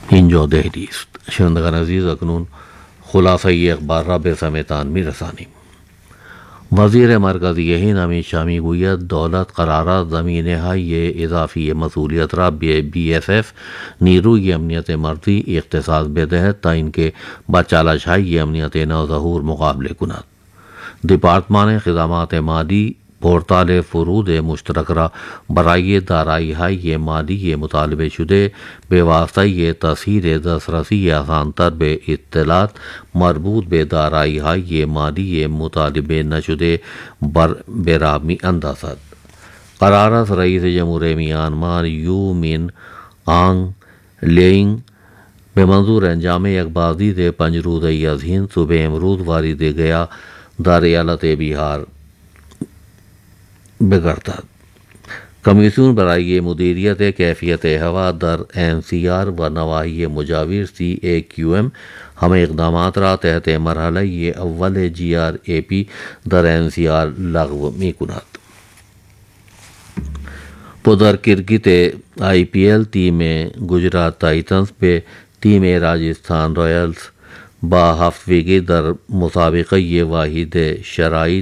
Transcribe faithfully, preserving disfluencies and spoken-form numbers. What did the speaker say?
اینجا دہلی است. شنوندگان عزیز، اکنون خلاصه اخبار را به سمعتان می‌رسانیم. وزیر مرکزی هند امید شاه میگوید دولت قرار است زمینه‌های اضافی مسئولیت را به بی اس اف نیروی امنیت مرزی اختصاص بدهد تا اینکه با چالش‌های امنیت نوظهور مقابله کند. دپارتمان خدمات مالی پورتال فرود مشترک را برای دارایی‌های مالی مطالبه شده به واسطه تسهیل دسترسی آسان‌تر به اطلاعات مربوط به دارایی‌های مالی مطالبه نشده بر براہ می‌اندازد. قرار است رئیس جمهور میانمار یو مین آنگ لینگ به منظور انجام یک بازدید پنج روزه‌ای از هند صبح امروز وارد گیا در ایالت بہار بگردد. کمیسیون برای مدیریت کیفیت ہوا در این سی آر و نواحی مجاور سی اے کیو ایم ہم اقدامات را تحت مرحله اول جی are a P there N C R لغو می کند. در کرکٹ آئی پی ایل تیم گجرات ٹائٹنز به تیم راجستھان رائلز با هفت وکت در مسابقه واحد شرایط